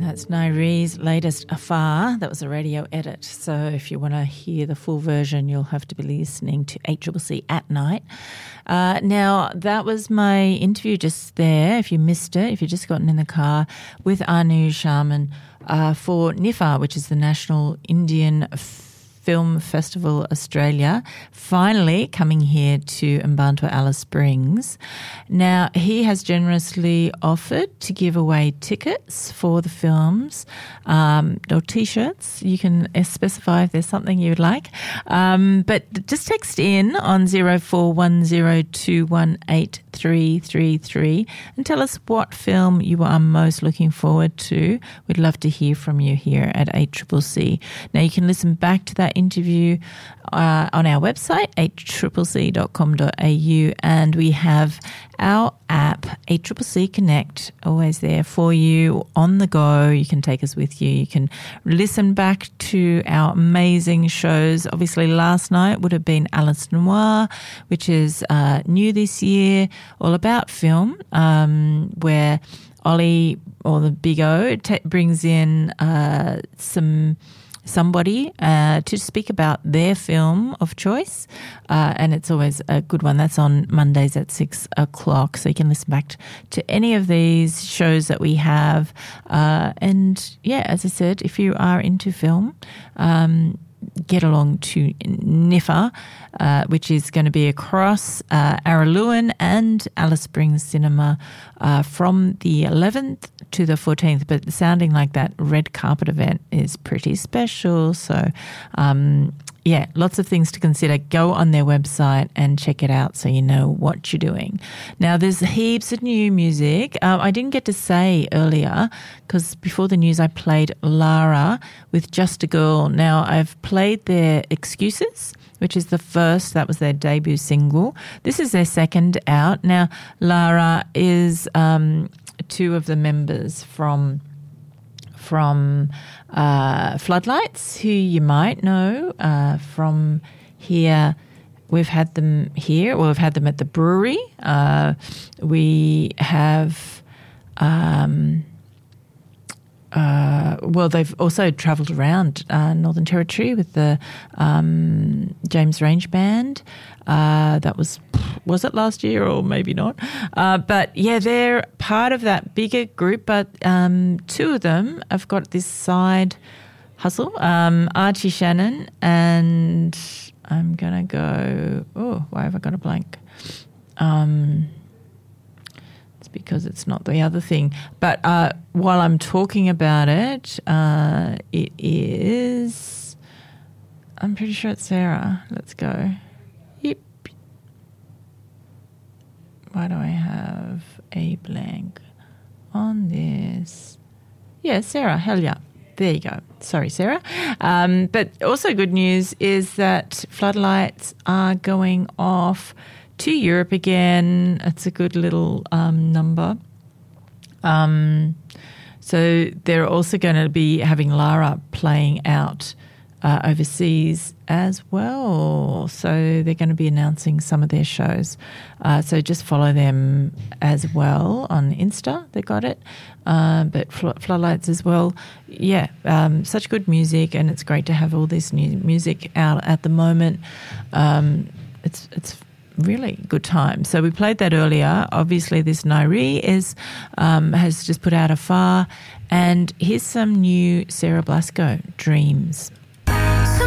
That's Naire's latest Afar. That was a radio edit. So if you want to hear the full version, you'll have to be listening to ACCC at night. Now, that was my interview just there. If you missed it, if you've just gotten in the car, with Anu Sharman for NIFA, which is the National Indian Film Festival Australia, finally coming here to Mparntwe Alice Springs. Now, he has generously offered to give away tickets for the films or T-shirts. You can specify if there's something you would like. But just text in on 0410218333 and tell us what film you are most looking forward to. We'd love to hear from you here at ACCC. Now, you can listen back to that interview on our website, accc.com.au, and we have our app, ACCC Connect, always there for you on the go. You can take us with you. You can listen back to our amazing shows. Obviously, last night would have been Alice Noir, which is new this year, all about film, where Ollie, or the Big O, brings in somebody to speak about their film of choice, and it's always a good one. That's on Mondays at 6 o'clock, so you can listen back to any of these shows that we have. And yeah, as I said, if you are into film, get along to NIFA, which is going to be across Araluen and Alice Springs Cinema from the 11th to the 14th. But sounding like that red carpet event is pretty special. So, yeah, lots of things to consider. Go on their website and check it out so you know what you're doing. Now, there's heaps of new music. I didn't get to say earlier because before the news I played Lara with Just a Girl. Now, I've played their Excuses, which is the first. That was their debut single. This is their second out. Now, Lara is two of the members from Floodlights, who you might know from here. We've had them here, or we've had them at the brewery. We have, well, they've also travelled around Northern Territory with the James Range Band. That was it last year or maybe not? But yeah, they're part of that bigger group, but two of them have got this side hustle. Archie Shannon and I'm going to go, why have I got a blank? It's because it's not the other thing. But while I'm talking about it, it is, I'm pretty sure it's Sarah. Let's go. Yep. Why do I have a blank on this? Yeah, Sarah, hell yeah. There you go. Sorry, Sarah. But also good news is that Floodlights are going off to Europe again. It's a good little number. So they're also going to be having Lara playing out overseas as well. So they're going to be announcing some of their shows. So just follow them as well on Insta. They got it. But Floodlights as well. Yeah, such good music, and it's great to have all this new music out at the moment. It's really good time. So we played that earlier. Obviously, this Nairi has just put out Afar, and here's some new Sarah Blasco, Dreams.